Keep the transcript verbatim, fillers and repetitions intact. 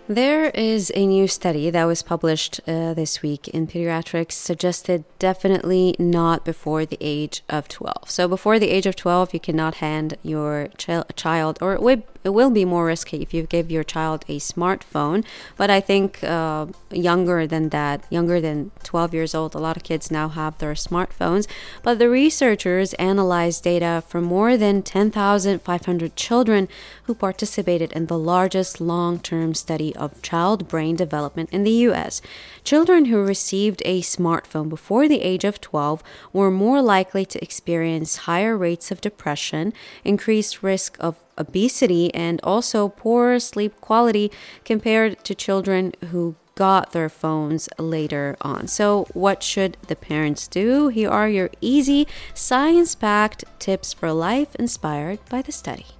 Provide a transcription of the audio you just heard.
There is a new study that was published uh, this week in Pediatrics suggested definitely not before the age of twelve. So before the age of twelve, you cannot hand your ch- child, or it, would, it will be more risky if you give your child a smartphone. But I think uh, younger than that, younger than twelve years old, a lot of kids now have their smartphones. But the researchers analyzed data from more than ten thousand five hundred children who participated in the largest long-term study of child brain development in the U S. Children who received a smartphone before the age of twelve were more likely to experience higher rates of depression, increased risk of obesity, and also poorer sleep quality compared to children who got their phones later on. So what should the parents do? Here are your easy, science-backed tips for life inspired by the study.